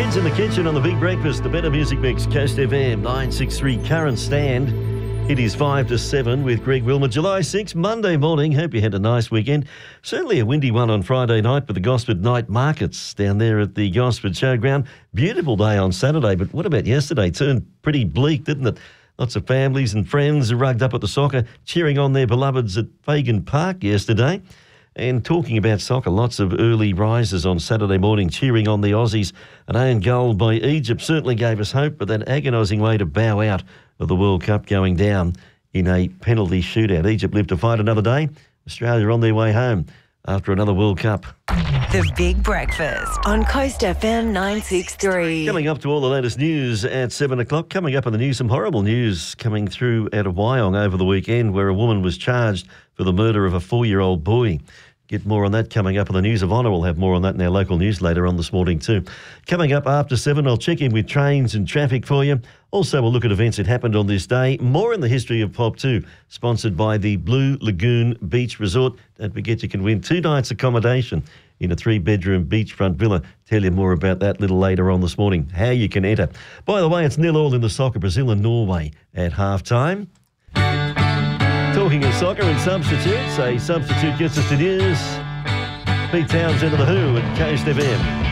Kids in the Kitchen on the Big Breakfast, the Better Music Mix, Coast FM 963 current stand. It is 5 to 7 with Greg Wilmer. July 6, Monday morning. Hope you had a nice weekend. Certainly a windy one on Friday night with the Gosford Night Markets down there at the Gosford Showground. Beautiful day on Saturday, but what about yesterday? Turned pretty bleak, didn't it? Lots of families and friends rugged up at the soccer, cheering on their beloveds at Fagan Park yesterday. And talking about soccer, lots of early risers on Saturday morning cheering on the Aussies. An own goal by Egypt certainly gave us hope, but that agonising way to bow out of the World Cup going down in a penalty shootout. Egypt live to fight another day. Australia on their way home after another World Cup. The Big Breakfast on Coast FM 963. Coming up to all the latest news at 7 o'clock. Coming up on the news, some horrible news coming through out of Wyong over the weekend where a woman was charged for the murder of a 4-year-old boy. Get more on that coming up on the News of Honour. We'll have more on that in our local news later on this morning too. Coming up after 7, I'll check in with trains and traffic for you. Also, we'll look at events that happened on this day. More in the history of pop too, sponsored by the Blue Lagoon Beach Resort. Don't forget you can win 2 nights accommodation in a 3-bedroom beachfront villa. Tell you more about that a little later on this morning, how you can enter. By the way, it's 0-0 in the soccer, Brazil and Norway at half-time. Talking of soccer and substitutes, a substitute gets us to news. Pete Townsend of The Who at Coast FM.